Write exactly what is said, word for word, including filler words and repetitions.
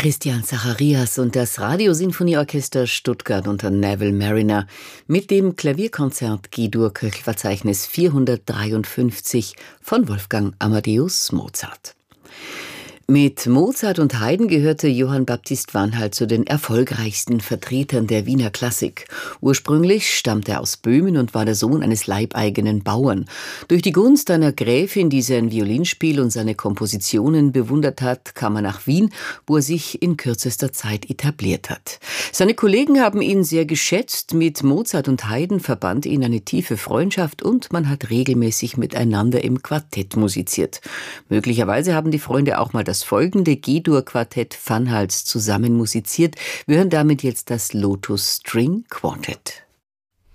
Christian Zacharias und das Radiosinfonieorchester Stuttgart unter Neville Marriner mit dem Klavierkonzert G-Dur-Köchelverzeichnis vierhundertdreiundfünfzig von Wolfgang Amadeus Mozart. Mit Mozart und Haydn gehörte Johann Baptist Vanhal zu den erfolgreichsten Vertretern der Wiener Klassik. Ursprünglich stammte er aus Böhmen und war der Sohn eines leibeigenen Bauern. Durch die Gunst einer Gräfin, die sein Violinspiel und seine Kompositionen bewundert hat, kam er nach Wien, wo er sich in kürzester Zeit etabliert hat. Seine Kollegen haben ihn sehr geschätzt. Mit Mozart und Haydn verband ihn eine tiefe Freundschaft und man hat regelmäßig miteinander im Quartett musiziert. Möglicherweise haben die Freunde auch mal das folgende G-Dur-Quartett Vanhals zusammen musiziert. Wir hören damit jetzt das Lotus String Quartet.